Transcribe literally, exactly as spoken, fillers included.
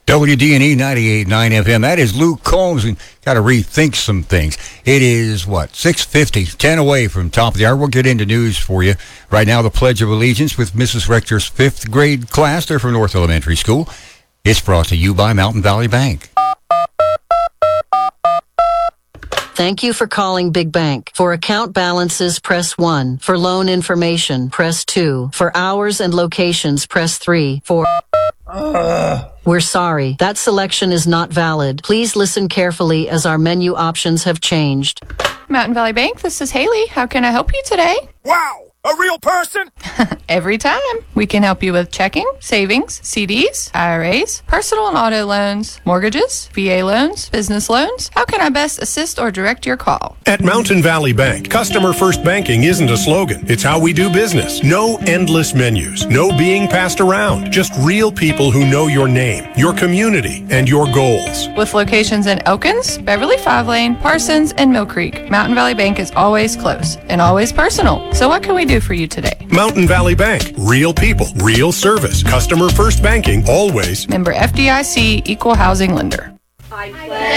W D and E ninety-eight point nine F M. That is Luke Combs, and got to rethink some things. It is, what, six fifty, ten away from top of the hour. We'll get into news for you. Right now, the Pledge of Allegiance with Missus Rector's fifth grade class. They're from North Elementary School. It's brought to you by Mountain Valley Bank. Thank you for calling Big Bank. For account balances, press one. For loan information, press two. For hours and locations, press three. For... Uh. We're sorry. That selection is not valid. Please listen carefully as our menu options have changed. Mountain Valley Bank, this is Haley. How can I help you today? Wow! A real person? Every time. We can help you with checking, savings, C Ds, I R As, personal and auto loans, mortgages, V A loans, business loans. How can I best assist or direct your call? At Mountain Valley Bank, customer first banking isn't a slogan. It's how we do business. No endless menus. No being passed around. Just real people who know your name, your community, and your goals. With locations in Elkins, Beverly Five Lane, Parsons, and Mill Creek, Mountain Valley Bank is always close and always personal. So what can we do for you today? Mountain Valley Bank. Real people, real service. Customer first banking, always. Member F D I C, Equal Housing Lender. I pledge